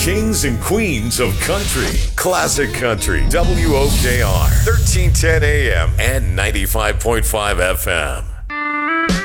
kings and queens of country. Classic Country, WOKR, 1310 AM and 95.5 FM.